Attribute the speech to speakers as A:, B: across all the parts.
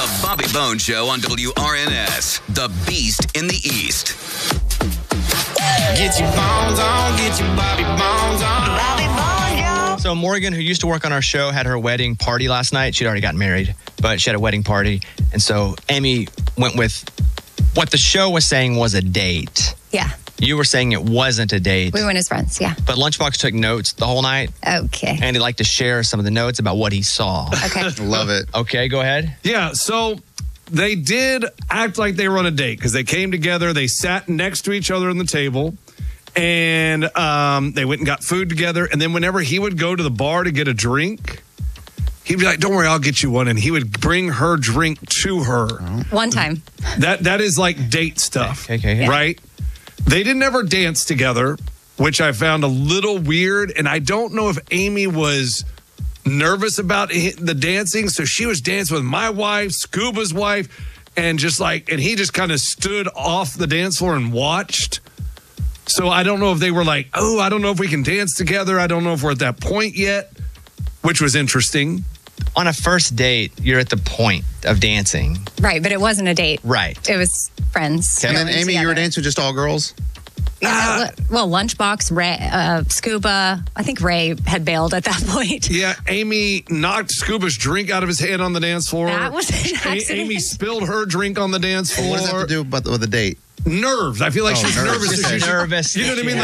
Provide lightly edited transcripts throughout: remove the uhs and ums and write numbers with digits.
A: The Bobby Bones Show on WRNS. The Beast in the East.
B: Get your bones on, get your Bobby Bones on.
C: Bobby Bones Show.
D: So Morgan, who used to work on our show, had her wedding party last night. She'd already gotten married, but she had a wedding party. And so Amy went with what the show was saying was a date.
E: Yeah.
D: You were saying it wasn't a date.
E: We went as friends, yeah.
D: But Lunchbox took notes the whole night.
E: Okay.
D: And he'd like to share some of the notes about what he saw.
E: Okay.
F: Love it.
D: Okay, go ahead.
G: Yeah, so they did act like they were on a date because they came together. They sat next to each other on the table, and they went and got food together. And then whenever he would go to the bar to get a drink, he'd be like, "Don't worry, I'll get you one." And he would bring her drink to her.
E: One time.
G: That is like date stuff,
D: Okay.
G: right? They didn't ever dance together, which I found a little weird. And I don't know if Amy was nervous about the dancing. So she was dancing with my wife, Scuba's wife, and he just kind of stood off the dance floor and watched. So I don't know if they were like, "Oh, I don't know if we can dance together. I don't know if we're at that point yet," which was interesting.
D: On a first date, you're at the point of dancing.
E: Right, but it wasn't a date.
D: Right.
E: It was friends.
F: And then,
E: going
F: Amy, you were
E: together.
F: dancing with just all girls?
E: Yeah, well, Lunchbox, Ray, Scuba. I think Ray had bailed at that point.
G: Yeah, Amy knocked Scuba's drink out of his hand on the dance floor.
E: That was an accident.
G: Amy spilled her drink on the dance floor.
F: What does that have to do with the date?
G: Nerves. I feel like she's nervous.
D: Just
G: So she's
D: nervous.
G: You know what I mean?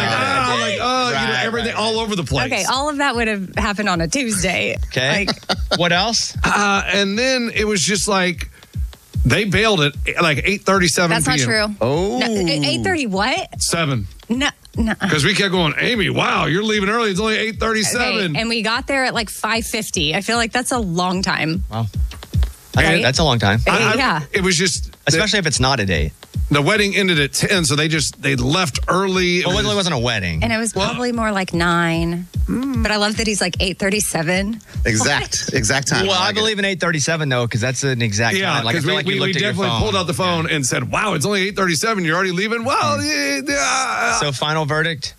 D: Right,
G: everything all over the place.
E: Okay, all of that would have happened on a Tuesday.
D: Okay. What else?
G: And then it was just like they bailed at like 8:37
E: That's not
G: p.m.
E: true.
F: Oh.
E: No, 8:30 what?
G: 7.
E: No.
G: Because we kept going, Amy, wow, you're leaving early. It's only 8:37.
E: Okay, and we got there at like 5:50. I feel like that's a long time.
D: Wow.
E: Right?
D: That's a long time.
E: Yeah.
G: It was just,
D: Especially if it's not a date.
G: the wedding ended at 10, so they left early.
D: Well, it really wasn't a wedding.
E: And it was probably more like 9. But I love that he's like 8:37.
F: Exact time.
D: Well, I
F: like it.
D: believe in 8:37 though, because that's an exact
G: Yeah,
D: time. Like I
G: because
D: feel like you
G: we
D: looked at your
G: definitely
D: phone.
G: pulled out the phone and said, wow, it's only 8:37. You're already leaving? Well, yeah.
D: So final verdict.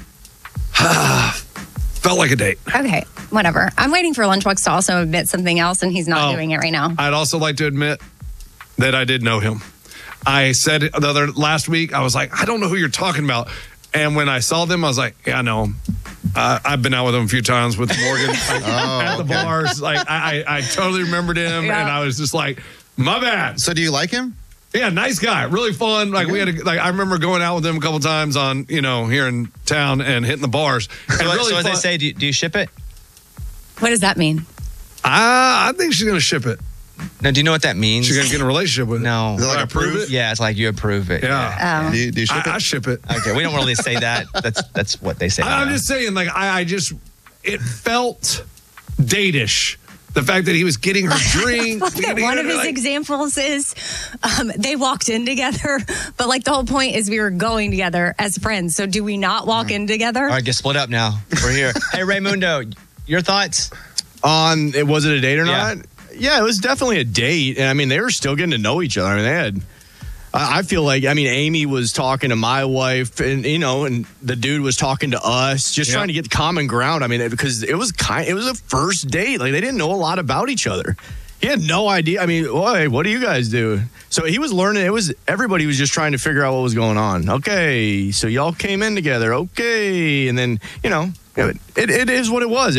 G: Felt like a date.
E: Okay, whatever. I'm waiting for Lunchbox to also admit something else, and he's not doing it right now.
G: I'd also like to admit that I did know him. I said last week, I was like, I don't know who you're talking about. And when I saw them, I was like, yeah, I know him. I've been out with him a few times with Morgan at the bars. Like I totally remembered him,
E: Yeah.
G: and I was just like, my bad.
F: So do you like him?
G: Yeah, nice guy, really fun. Like we had, I remember going out with him a couple times on, here in town and hitting the bars. And really
D: So as they
G: fun.
D: say, do you ship it?
E: What does that mean?
G: I think she's gonna ship it.
D: No, do you know what that means?
G: She's gonna get in a relationship with it.
D: No.
F: Is it like
G: I
F: approve
G: approve
F: it?
D: Yeah, it's like you approve it.
G: Yeah.
F: Do you ship
G: I
F: it?
G: ship it.
D: Okay, we don't really say that. That's what they say.
G: I'm
D: now.
G: just saying, like, it felt date-ish. The fact that he was getting her drink.
E: One of his examples is they walked in together, but like the whole point is we were going together as friends. So do we not walk in together?
D: All right, get split up now. We're here. Hey, Raymundo, your thoughts?
H: On was it a date or
D: Yeah.
H: not? Yeah, it was definitely a date. And I mean, they were still getting to know each other. I mean, they had. I feel like, Amy was talking to my wife, and and the dude was talking to us, just trying to get common ground. I mean, because it was a first date. Like they didn't know a lot about each other. He had no idea. I mean, hey, what do you guys do? So he was learning. Everybody was just trying to figure out what was going on. Okay, so y'all came in together. Okay, and then it is what it was.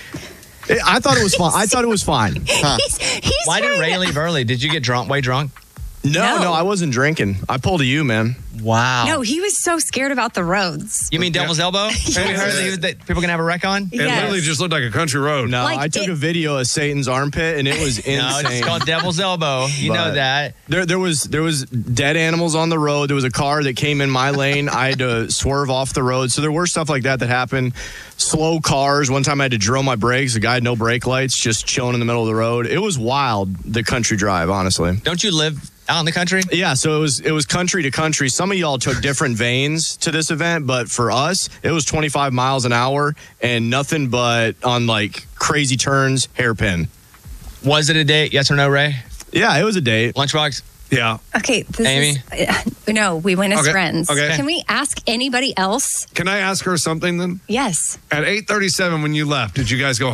H: I thought it was fine. I thought it was fine. Huh.
E: He's
D: Why did
E: trying
D: Ray
E: to-
D: leave early? Did you get drunk? Way drunk?
H: No, I wasn't drinking. I pulled a U, man.
D: Wow.
E: No, he was so scared about the roads.
D: You mean Devil's Elbow? Have you heard that people can have a wreck on?
G: It literally just looked like a country road.
H: No,
E: Like
H: I took a video of Satan's armpit, and it was insane.
D: No, it's called Devil's Elbow. You know
H: But
D: that.
H: There was dead animals on the road. There was a car that came in my lane. I had to swerve off the road. So there were stuff like that happened. Slow cars. One time I had to drill my brakes. The guy had no brake lights, just chilling in the middle of the road. It was wild, the country drive, honestly.
D: Don't you live out in the country?
H: Yeah, so it was country to country. Some of y'all took different veins to this event, but for us, it was 25 miles an hour and nothing but on like crazy turns, hairpin.
D: Was it a date? Yes or no, Ray?
H: Yeah, it was a date.
D: Lunchbox?
G: Yeah.
E: Okay,
D: Amy?
E: No, we went as
G: Okay,
E: friends.
G: okay.
E: Can we ask anybody else?
G: Can I ask her something then?
E: Yes.
G: At 8:37 when you left, did you guys go home?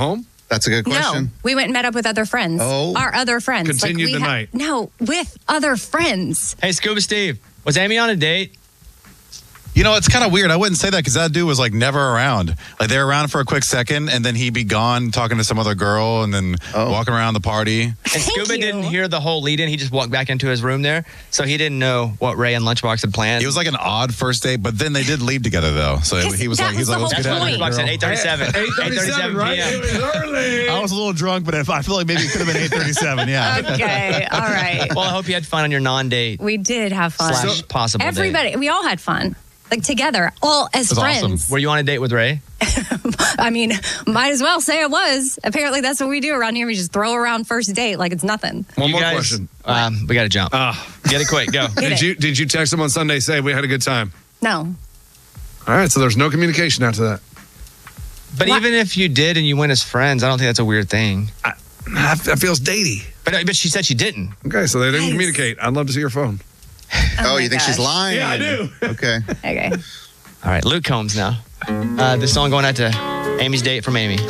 F: That's a good question.
E: No, we went and met up with other friends.
F: Oh.
E: Our other friends.
G: Continued the night.
E: No, with other friends.
D: Hey, Scuba Steve, was Amy on a date?
C: You know, it's kind of weird. I wouldn't say that because that dude was like never around. Like they were around for a quick second and then he'd be gone talking to some other girl and then walking around the party.
D: And Scuba
E: you.
D: didn't hear the whole lead in. He just walked back into his room there. So he didn't know what Ray and Lunchbox had planned.
C: It was like an odd first date, but then they did leave together though. So he was
E: that
C: like,
E: was the
C: let's
E: whole
C: get out of here.
E: point.
D: Lunchbox at 8:37.
G: 8:37, right?
D: PM.
G: It was early.
C: I was a little drunk, but I feel like maybe it could have been 8:37. Yeah.
E: Okay, all right.
D: Well, I hope you had fun on your non-date
E: We did have fun.
D: slash possible
E: Everybody, we all had fun. Like together, all as
C: was
E: friends.
C: awesome.
D: date. Were you on a date with Ray?
E: I mean, might as well say I was. Apparently, that's what we do around here. We just throw around first date like it's nothing.
G: One
D: You
G: more
D: guys-
G: question.
D: We got to jump. Get it quick. Go.
G: Did you text him on Sunday, say we had a good time?
E: No.
G: All right, so there's no communication after that.
D: But
E: What?
D: even if you did and you went as friends, I don't think that's a weird thing.
G: That feels datey.
D: But she said she didn't.
G: Okay, so they didn't
E: Nice.
G: communicate. I'd love to see your phone.
F: Oh,
E: my
F: you think she's
E: gosh.
F: lying?
G: Yeah, I do.
F: Okay.
E: Okay.
D: All right, Luke Combs now. This song going out to Amy's date from Amy.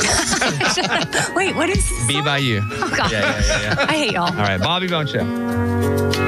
E: Wait, what is this
D: Be
E: song?
D: by you.
E: Oh, God.
D: Yeah.
E: I hate y'all.
D: All right, Bobby Bone Show.